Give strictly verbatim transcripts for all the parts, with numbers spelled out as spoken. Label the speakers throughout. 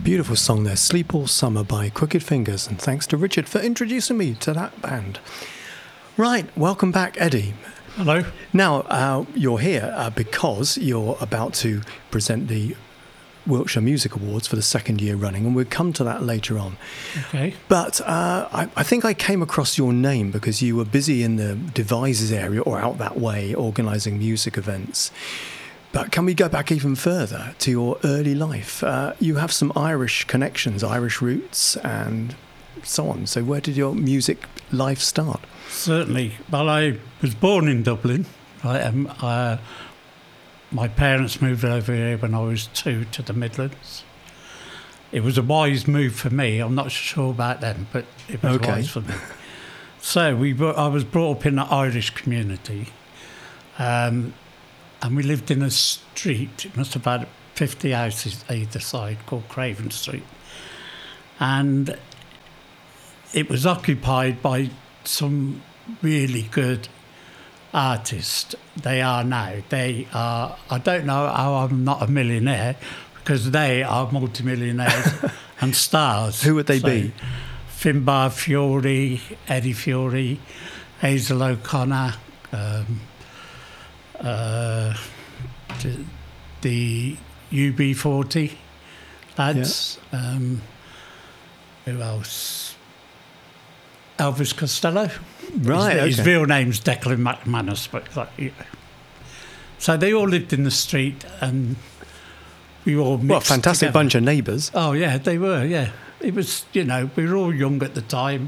Speaker 1: beautiful song there, Sleep All Summer by Crooked Fingers, and thanks to Richard for introducing me to that band. Right, welcome back, Eddie.
Speaker 2: Hello.
Speaker 1: Now, uh, you're here uh, because you're about to present the Wiltshire Music Awards for the second year running, and we'll come to that later on.
Speaker 2: Okay.
Speaker 1: But uh, I, I think I came across your name because you were busy in the Devizes area or out that way organising music events. But can we go back even further to your early life? Uh, you have some Irish connections, Irish roots and so on. So where did your music life start?
Speaker 2: Certainly. Well, I was born in Dublin. Right, um, uh, my parents moved over here when I was two to the Midlands. It was a wise move for me. I'm not sure about them, but it was
Speaker 1: okay.
Speaker 2: wise for me. So we were, I was brought up in the Irish community. Um, and we lived in a street, it must have had fifty houses either side, called Craven Street. And it was occupied by some really good artists. They are now. They are, I don't know how I'm not a millionaire, because they are multimillionaires and stars.
Speaker 1: Who would they
Speaker 2: so,
Speaker 1: be?
Speaker 2: Finbar Fury, Eddie Fury, Hazel O'Connor, um, uh, the, the U B forty lads. Yeah. Um, who else? Elvis Costello.
Speaker 1: Right,
Speaker 2: his,
Speaker 1: okay.
Speaker 2: his real name's Declan McManus, but like, you know. So they all lived in the street, and we all mixed
Speaker 1: What a fantastic
Speaker 2: together.
Speaker 1: bunch of neighbours.
Speaker 2: Oh yeah, they were. Yeah, it was. You know, we were all young at the time,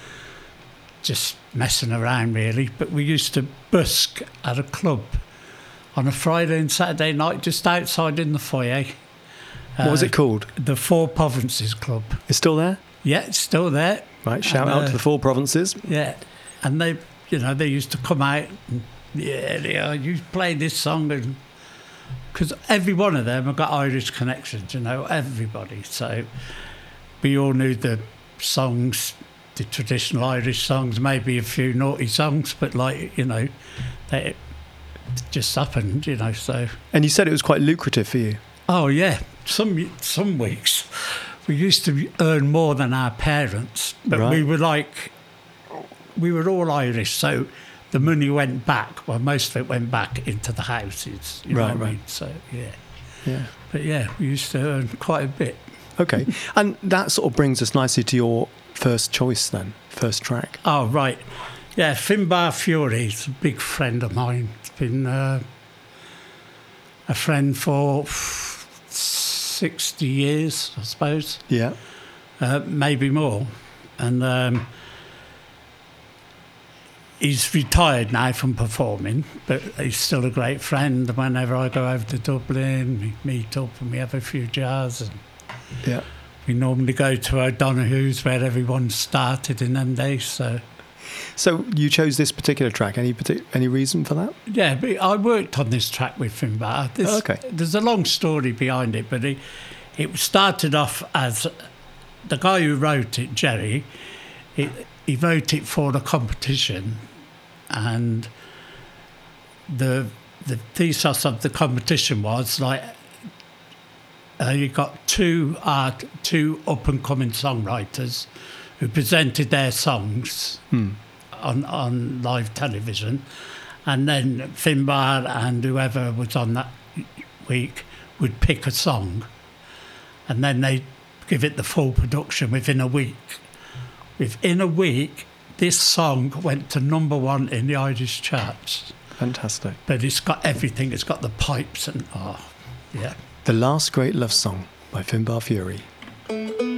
Speaker 2: just messing around really. But we used to busk at a club on a Friday and Saturday night, just outside in the foyer.
Speaker 1: What uh, was it called?
Speaker 2: The Four Provinces Club.
Speaker 1: It's still there?
Speaker 2: Yeah, it's still there.
Speaker 1: Right, shout
Speaker 2: and,
Speaker 1: out
Speaker 2: uh,
Speaker 1: to the Four Provinces.
Speaker 2: Yeah, and they, you know, they used to come out and, yeah, yeah, you play this song, and because every one of them have got Irish connections, you know, everybody. So we all knew the songs, the traditional Irish songs, maybe a few naughty songs, but like, you know, they it just happened, you know, so.
Speaker 1: And you said it was quite lucrative for you.
Speaker 2: Oh, yeah. Some some weeks we used to earn more than our parents, but
Speaker 1: right.
Speaker 2: we were like, we were all Irish, so the money went back. Well, most of it went back into the houses. You
Speaker 1: right,
Speaker 2: know what
Speaker 1: right.
Speaker 2: I mean? So, yeah.
Speaker 1: Yeah.
Speaker 2: But yeah, we used to earn quite a bit.
Speaker 1: Okay. And that sort of brings us nicely to your first choice then, first track.
Speaker 2: Oh, right. Yeah, Finbar Fury is a big friend of mine. It's been uh, a friend for sixty years, I suppose.
Speaker 1: Yeah.
Speaker 2: Uh, maybe more. And um, he's retired now from performing, but he's still a great friend. Whenever I go over to Dublin, we meet up and we have a few jars. And
Speaker 1: yeah.
Speaker 2: we normally go to O'Donoghue's, where everyone started in them days. So,
Speaker 1: so you chose this particular track. Any partic- any reason for that?
Speaker 2: Yeah, but I worked on this track with Finbar. This,
Speaker 1: oh, okay.
Speaker 2: There's a long story behind it, but he, it started off as the guy who wrote it, Jerry. He, he wrote it for the competition, and the the thesis of the competition was like uh, you got two art, two up and coming songwriters who presented their songs
Speaker 1: hmm.
Speaker 2: on on live television, and then Finbar and whoever was on that week would pick a song, and then they give it the full production within a week. Within a week, this song went to number one in the Irish charts.
Speaker 1: Fantastic.
Speaker 2: But it's got everything. It's got the pipes and, oh, yeah.
Speaker 1: The Last Great Love Song by Finbar Fury.